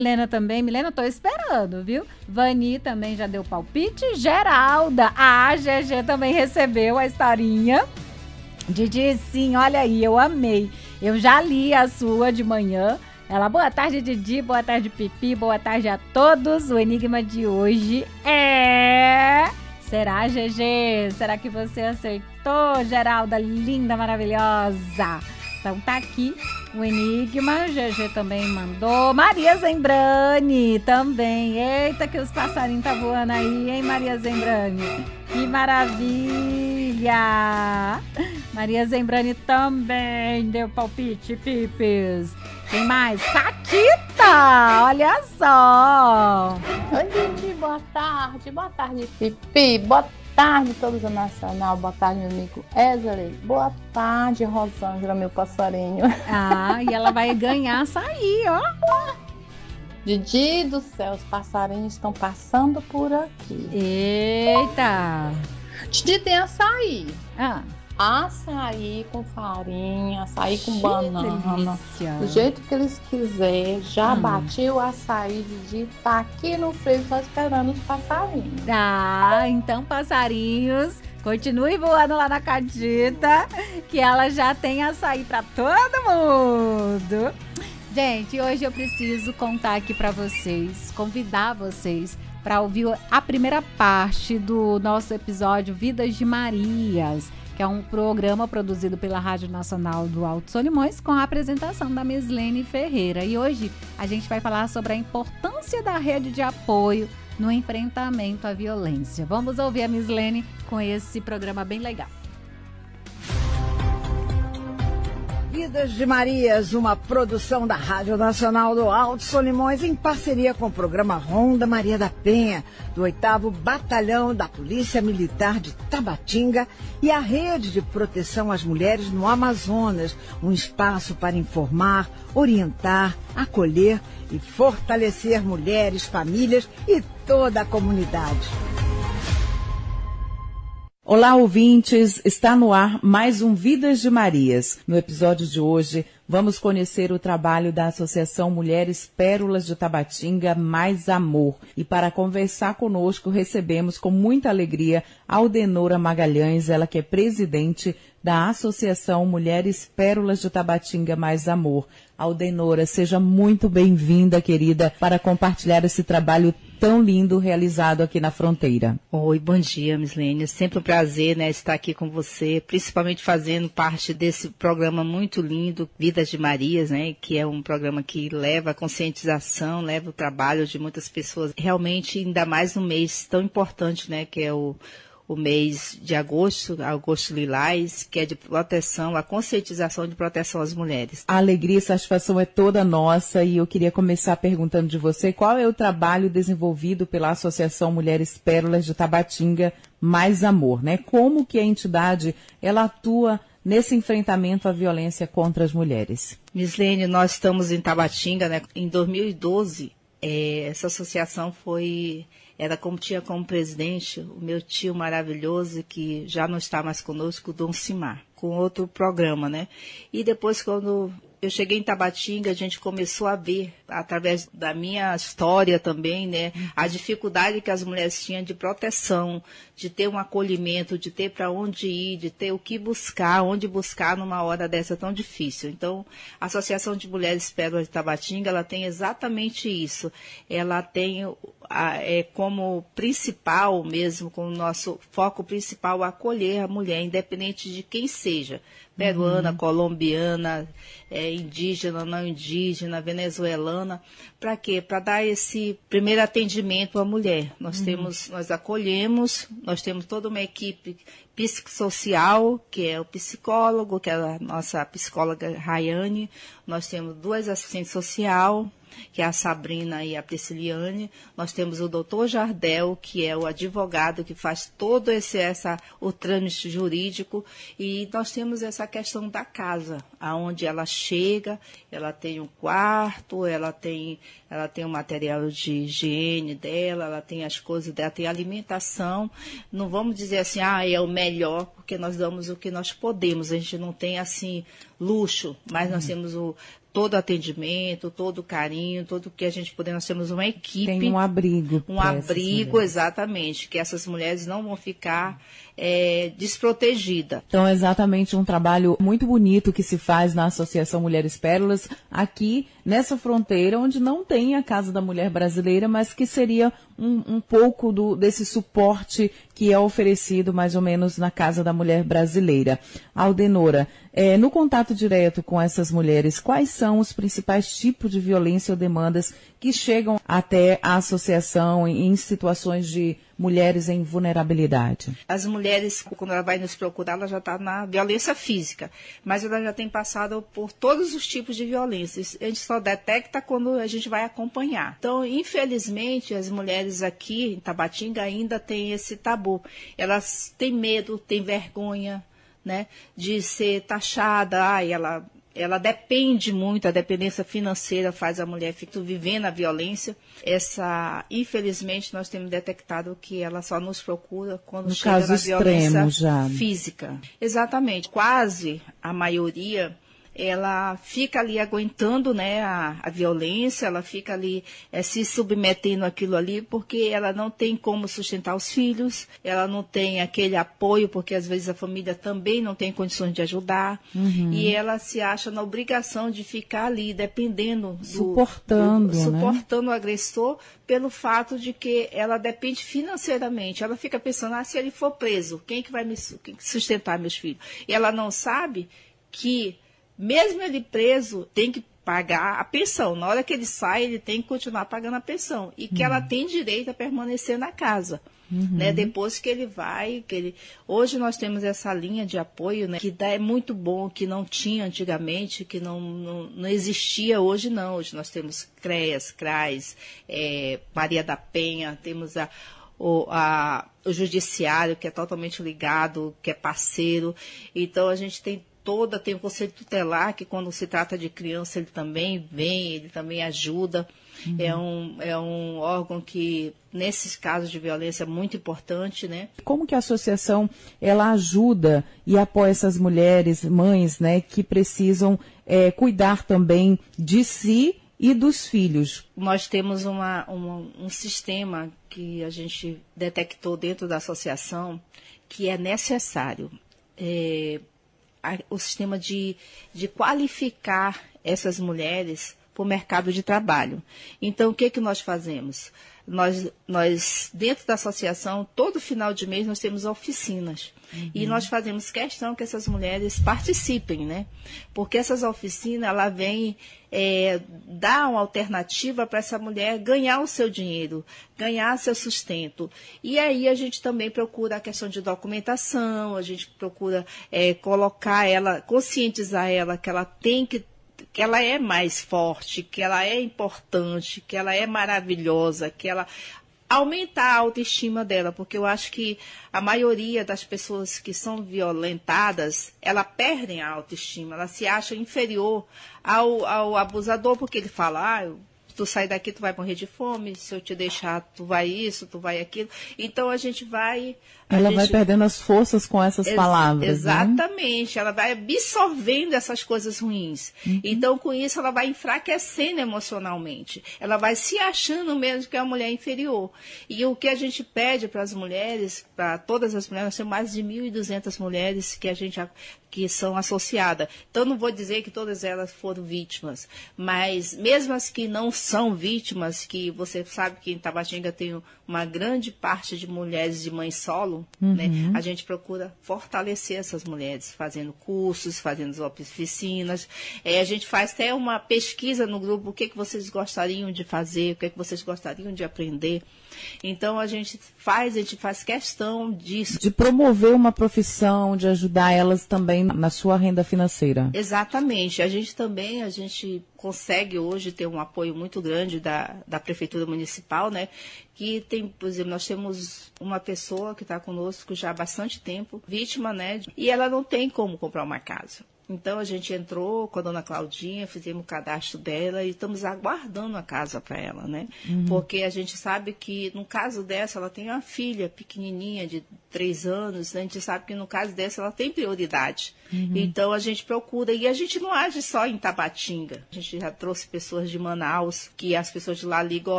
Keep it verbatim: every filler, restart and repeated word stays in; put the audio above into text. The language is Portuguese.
Milena também. Milena, tô esperando, viu? Vani também já deu palpite. Geralda. A G G também recebeu a historinha. Didi, sim, olha aí, eu amei. Eu já li a sua de manhã. Ela, boa tarde, Didi, boa tarde, Pipi, boa tarde a todos. O enigma de hoje é... Será, G G? Será que você acertou, Geralda, linda, maravilhosa? Então tá aqui o enigma, G G também mandou. Maria Zembrani também. Eita, que os passarinhos tá voando aí, hein, Maria Zembrani? Que maravilha! Maria Zembrani também deu palpite, Pipes. Quem mais? Catita! Olha só! Oi, Didi, boa tarde. Boa tarde, Pipi. Boa tarde, todos do Nacional. Boa tarde, meu amigo Ezeli. Boa tarde, Rosângela, meu passarinho. Ah, e ela vai ganhar açaí, ó. Didi do céu, os passarinhos estão passando por aqui. Eita! Didi tem açaí. Ah. Açaí com farinha, açaí com que banana. Delícia. Do jeito que eles quiserem. Já hum. bati o açaí, Didi. Tá aqui no freezer só esperando os passarinhos. Ah, então passarinhos, continue voando lá na Catita, que ela já tem açaí pra todo mundo. Gente, hoje eu preciso contar aqui pra vocês, convidar vocês para ouvir a primeira parte do nosso episódio Vidas de Marias, que é um programa produzido pela Rádio Nacional do Alto Solimões com a apresentação da Mislene Ferreira. E hoje a gente vai falar sobre a importância da rede de apoio no enfrentamento à violência. Vamos ouvir a Mislene com esse programa bem legal. Vidas de Marias, uma produção da Rádio Nacional do Alto Solimões em parceria com o programa Ronda Maria da Penha, do oitavo Batalhão da Polícia Militar de Tabatinga e a Rede de Proteção às Mulheres no Amazonas, um espaço para informar, orientar, acolher e fortalecer mulheres, famílias e toda a comunidade. Olá, ouvintes! Está no ar mais um Vidas de Marias. No episódio de hoje, vamos conhecer o trabalho da Associação Mulheres Pérolas de Tabatinga Mais Amor. E para conversar conosco, recebemos com muita alegria a Aldenora Magalhães, ela que é presidente da Associação Mulheres Pérolas de Tabatinga Mais Amor. Aldenora, seja muito bem-vinda, querida, para compartilhar esse trabalho tão lindo realizado aqui na fronteira. Oi, bom dia, Mislene. É sempre um prazer, né, estar aqui com você, principalmente fazendo parte desse programa muito lindo, Vidas de Marias, né, que é um programa que leva a conscientização, leva o trabalho de muitas pessoas, realmente, ainda mais no mês tão importante, né, que é o o mês de agosto, agosto lilás, que é de proteção, a conscientização de proteção às mulheres. A alegria e a satisfação é toda nossa e eu queria começar perguntando de você qual é o trabalho desenvolvido pela Associação Mulheres Pérolas de Tabatinga Mais Amor, né? Como que a entidade ela atua nesse enfrentamento à violência contra as mulheres? Mislene, nós estamos em Tabatinga, né? Em dois mil e doze, é, essa associação foi... Era como tinha como presidente o meu tio maravilhoso, que já não está mais conosco, o Dom Simar, com outro programa, né? E depois, quando eu cheguei em Tabatinga, a gente começou a ver, através da minha história também, né, a dificuldade que as mulheres tinham de proteção, de ter um acolhimento, de ter para onde ir, de ter o que buscar, onde buscar numa hora dessa tão difícil. Então, a Associação de Mulheres Pérolas de Tabatinga, ela tem exatamente isso. Ela tem a, é, como principal mesmo, como nosso foco principal, acolher a mulher, independente de quem seja. Peruana, uhum. colombiana, é, indígena, não indígena, venezuelana. Para quê? Para dar esse primeiro atendimento à mulher. Nós uhum. temos, nós acolhemos, nós temos toda uma equipe psicossocial, que é o psicólogo, que é a nossa psicóloga Rayane. Nós temos duas assistentes sociais, que é a Sabrina e a Prisciliane. Nós temos o doutor Jardel, que é o advogado que faz todo esse, essa, o trâmite jurídico. E nós temos essa questão da casa, aonde ela chega, ela tem um quarto, ela tem, ela tem o material de higiene dela, ela tem as coisas dela, tem alimentação. Não vamos dizer assim, ah, é o melhor, porque nós damos o que nós podemos. A gente não tem, assim, luxo, mas nós temos o todo atendimento, todo carinho, todo que a gente puder. Nós temos uma equipe. Tem um abrigo. Um abrigo, exatamente, que essas mulheres não vão ficar é, desprotegidas. Então, é exatamente um trabalho muito bonito que se faz na Associação Mulheres Pérolas, aqui nessa fronteira, onde não tem a Casa da Mulher Brasileira, mas que seria um, um pouco do, desse suporte que é oferecido mais ou menos na Casa da Mulher Brasileira. Aldenora, é, no contato direto com essas mulheres, quais são os principais tipos de violência ou demandas que chegam até a associação em, em situações de mulheres em vulnerabilidade? As mulheres, quando ela vai nos procurar, ela já está na violência física, mas ela já tem passado por todos os tipos de violências. A gente só detecta quando a gente vai acompanhar. Então, infelizmente, as mulheres aqui em Tabatinga ainda têm esse tabu. Elas têm medo, têm vergonha, né, de ser taxada. Ai, ela... Ela depende muito, a dependência financeira faz a mulher ficar vivendo a violência. Essa, infelizmente, nós temos detectado que ela só nos procura quando no chega caso na extremo, violência já. física. Exatamente. Quase a maioria, ela fica ali aguentando, né, a, a violência, ela fica ali é, se submetendo àquilo ali, porque ela não tem como sustentar os filhos, ela não tem aquele apoio, porque às vezes a família também não tem condições de ajudar, uhum. e ela se acha na obrigação de ficar ali, dependendo do... Suportando, do, né? Suportando o agressor, pelo fato de que ela depende financeiramente. Ela fica pensando, ah, se ele for preso, quem que vai me quem que sustentar meus filhos? E ela não sabe que mesmo ele preso, tem que pagar a pensão. Na hora que ele sai, ele tem que continuar pagando a pensão. E que uhum. ela tem direito a permanecer na casa. Uhum. Né? Depois que ele vai... Que ele... Hoje nós temos essa linha de apoio, né? Que dá, é muito bom, que não tinha antigamente, que não, não, não existia. Hoje não. Hoje nós temos CREAS, CRAS, é, Maria da Penha, temos a... O, a, o judiciário, que é totalmente ligado, que é parceiro. Então, a gente tem toda, tem o Conselho Tutelar, que quando se trata de criança, ele também vem, ele também ajuda. Uhum. É, um, é um órgão que, nesses casos de violência, é muito importante, né? Como que a associação, ela ajuda e apoia essas mulheres, mães, né, que precisam é, cuidar também de si e dos filhos? Nós temos uma, uma, um sistema que a gente detectou dentro da associação que é necessário. É, a, o sistema de, de qualificar essas mulheres para o mercado de trabalho. Então, o que, que nós fazemos? Nós, nós, dentro da associação, todo final de mês nós temos oficinas. Uhum. E nós fazemos questão que essas mulheres participem, né? Porque essas oficinas, ela vem é, dar uma alternativa para essa mulher ganhar o seu dinheiro, ganhar seu sustento. E aí a gente também procura a questão de documentação, a gente procura é, colocar ela, conscientizar ela que ela tem que que ela é mais forte, que ela é importante, que ela é maravilhosa, que ela aumentar a autoestima dela, porque eu acho que a maioria das pessoas que são violentadas, ela perdem a autoestima, ela se acha inferior ao, ao abusador, porque ele fala, ah, eu tu sair daqui, tu vai morrer de fome, se eu te deixar, tu vai isso, tu vai aquilo. Então, a gente vai... A ela gente... vai perdendo as forças com essas Ex palavras. Exatamente. Né? Ela vai absorvendo essas coisas ruins. Uhum. Então, com isso, ela vai enfraquecendo emocionalmente. Ela vai se achando mesmo que é uma mulher inferior. E o que a gente pede para as mulheres, para todas as mulheres, nós temos mais de mil e duzentas mulheres que a gente... que são associadas. Então, não vou dizer que todas elas foram vítimas, mas mesmo as que não são vítimas, que você sabe que em Tabatinga tem uma grande parte de mulheres de mãe solo, uhum. né? A gente procura fortalecer essas mulheres, fazendo cursos, fazendo oficinas. É, a gente faz até uma pesquisa no grupo, o que, que vocês gostariam de fazer, o que, que vocês gostariam de aprender. Então, a gente faz, a gente faz questão disso. De promover uma profissão, de ajudar elas também na sua renda financeira. Exatamente. A gente também, a gente consegue hoje ter um apoio muito grande da, da Prefeitura Municipal, né? Que tem, por exemplo, nós temos uma pessoa que está conosco já há bastante tempo, vítima, né? E ela não tem como comprar uma casa. Então a gente entrou com a dona Claudinha, fizemos o cadastro dela e estamos aguardando a casa para ela, né? Uhum. Porque a gente sabe que no caso dessa, ela tem uma filha pequenininha de três anos, né? A gente sabe que no caso dessa ela tem prioridade. Uhum. Então a gente procura, e a gente não age só em Tabatinga. A gente já trouxe pessoas de Manaus, que as pessoas de lá ligam,